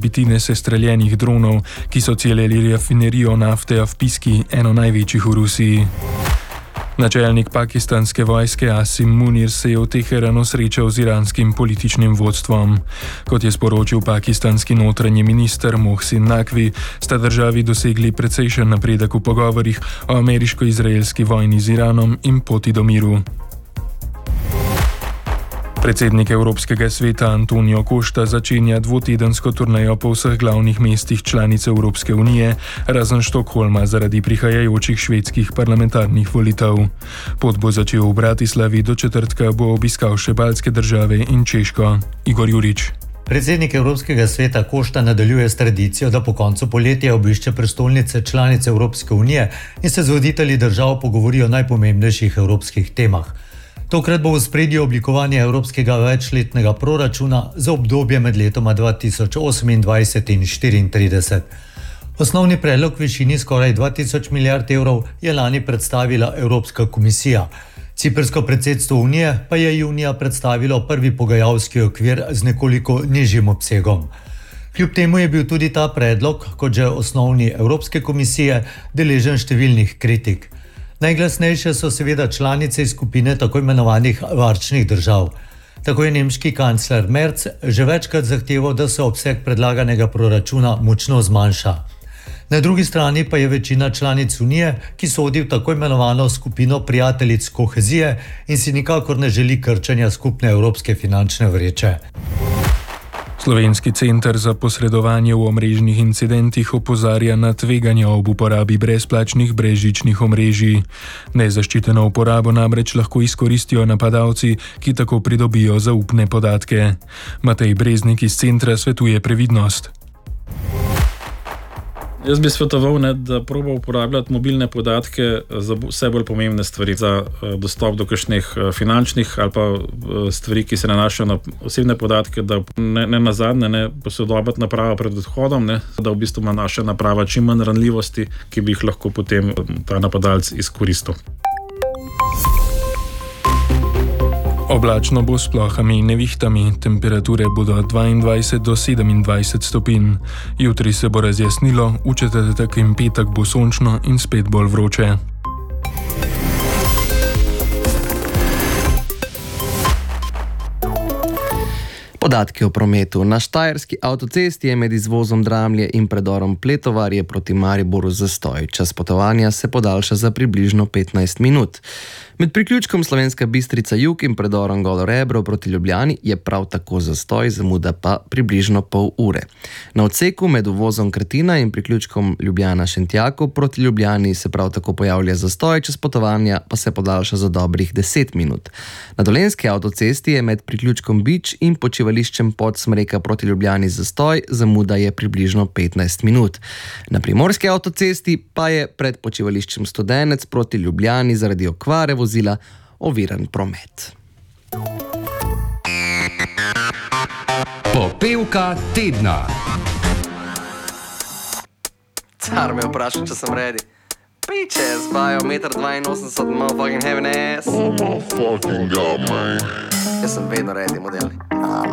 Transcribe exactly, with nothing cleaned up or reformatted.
razbitine sestreljenih dronov, ki so ciljali rafinerijo nafte v Piski, eno največjih v Rusiji. Načelnik pakistanske vojske Asim Munir se je v Teheranu srečal z iranskim političnim vodstvom. Kot je sporočil pakistanski notranji minister Mohsin Naqvi, sta državi dosegli precejšen napredek v pogovorih o ameriško-izraelski vojni z Iranom in poti do miru. Predsednik Evropskega sveta Antonio Costa začenja dvotedensko turnejo po vseh glavnih mestih članic Evropske unije, razen Štokholma zaradi prihajajočih švedskih parlamentarnih volitev. Pot bo začel v Bratislavi, do četrtka bo obiskal še baltske države in Češko. Igor Jurič. Predsednik Evropskega sveta Costa nadaljuje s tradicijo, da po koncu poletja obišče prestolnice članice Evropske unije in se z voditelji držav pogovori o najpomembnejših evropskih temah. Tokrat bo v ospredju oblikovanje evropskega večletnega proračuna za obdobje med letoma dva tisoč osemindvajset in štiriintrideset. Osnovni predlog v višini skoraj dva tisoč milijard evrov je lani predstavila Evropska komisija. Ciprsko predsedstvo Unije pa je junija predstavilo prvi pogajalski okvir z nekoliko nižjim obsegom. Kljub temu je bil tudi ta predlog, kot že osnovni Evropske komisije, deležen številnih kritik. Najglasnejše so seveda članice iz skupine tako imenovanih varčnih držav. Tako je nemški kancler Merz že večkrat zahteval, da se obseg predlaganega proračuna močno zmanjša. Na drugi strani pa je večina članic Unije, ki sodi v tako imenovano skupino prijateljic kohezije in si nikakor ne želi krčenja skupne evropske finančne vreče. Slovenski center za posredovanje v omrežnih incidentih opozarja na tveganja ob uporabi brezplačnih brezžičnih omrežij. Nezaščiteno uporabo namreč lahko izkoristijo napadalci, ki tako pridobijo zaupne podatke. Matej Breznik iz centra svetuje previdnost. Jaz bi svetoval, ne, da proba uporabljati mobilne podatke za vse bolj pomembne stvari, za dostop do kakšnih finančnih ali pa stvari, ki se nanašajo na osebne podatke, da ne, ne nazadnje ne posodobiti napravo pred odhodom, ne, da v bistvu ima naša naprava čim manj ranljivosti, ki bi jih lahko potem ta napadalec izkoristil. Oblačno bo s plohami in nevihtami, temperature bodo dvaindvajset do sedemindvajset stopinj. Jutri se bo razjasnilo, v četrtek in petek bo sončno in spet bolj vroče. Podatki o prometu. Na štajerski avtocesti je med izvozom Dramlje in predorom Pletovarje proti Mariboru zastoj. Čas potovanja se podaljša za približno petnajst minut. Med priključkom Slovenska Bistrica jug in predorom Golo Rebro proti Ljubljani je prav tako zastoj, zamuda pa približno pol ure. Na odseku med uvozom Kretina in priključkom Ljubljana Šentjakov proti Ljubljani se prav tako pojavlja zastoj, čas potovanja pa se podaljša za dobrih deset minut. Na dolenjski avtocesti je med priključkom Bič in počivališčem Podsmreka proti Ljubljani zastoj, zamuda je približno petnajst minut. Na primorski avtocesti pa je pred počivališčem Studenec proti Ljubljani zaradi okvare vozila oviran promet. Popevka tedna. Car me vprašal, če sem ready. Piče, zbajo meter dvainosemdeset, motherfucking heavy ass. Oh my fucking god, man. Jaz sem vedno ready, modeli.